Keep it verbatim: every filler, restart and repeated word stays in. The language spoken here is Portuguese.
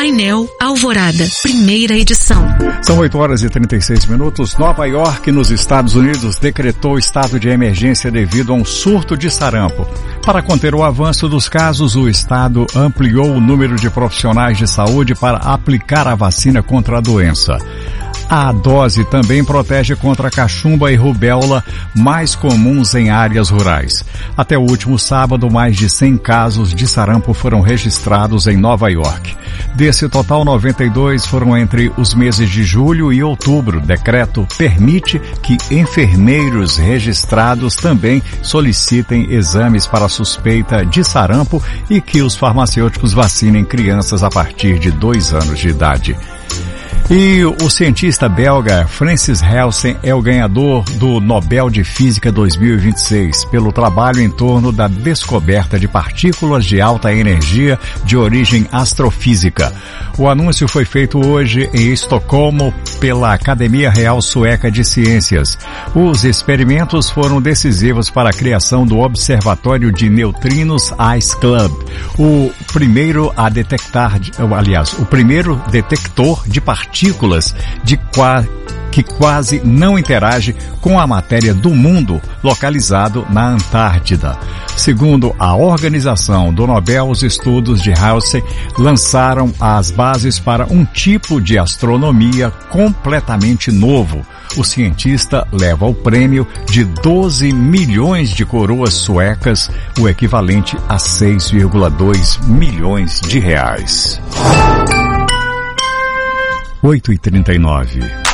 Painel Alvorada, primeira edição. São oito horas e trinta e seis minutos. Nova York, nos Estados Unidos, decretou estado de emergência devido a um surto de sarampo. Para conter o avanço dos casos, o estado ampliou o número de profissionais de saúde para aplicar a vacina contra a doença. A dose também protege contra a cachumba e rubéola, mais comuns em áreas rurais. Até o último sábado, mais de cem casos de sarampo foram registrados em Nova York. Desse total, noventa e dois foram entre os meses de julho e outubro. Decreto permite que enfermeiros registrados também solicitem exames para suspeita de sarampo e que os farmacêuticos vacinem crianças a partir de dois anos de idade. E o cientista belga Francis Halsen é o ganhador do Nobel de Física dois mil e vinte e seis pelo trabalho em torno da descoberta de partículas de alta energia de origem astrofísica. O anúncio foi feito hoje em Estocolmo pela Academia Real Sueca de Ciências. Os experimentos foram decisivos para a criação do Observatório de Neutrinos Ice Club, o primeiro a detectar, aliás, o primeiro detector de partículas partículas de qua, que quase não interage com a matéria do mundo, localizado na Antártida. Segundo a organização do Nobel, os estudos de Halsen lançaram as bases para um tipo de astronomia completamente novo. O cientista leva o prêmio de doze milhões de coroas suecas, o equivalente a seis vírgula dois milhões de reais. oito e trinta e nove.